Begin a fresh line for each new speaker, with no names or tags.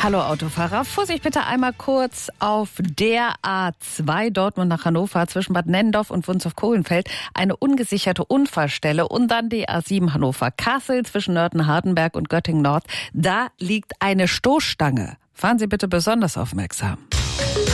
Hallo Autofahrer, Vorsicht bitte einmal kurz auf der A2 Dortmund nach Hannover zwischen Bad Nennendorf und Wunzow-Kohlenfeld eine ungesicherte Unfallstelle und dann die A7 Hannover-Kassel zwischen Nörten-Hardenberg und Göttingen Nord. Da liegt eine Stoßstange. Fahren Sie bitte besonders aufmerksam.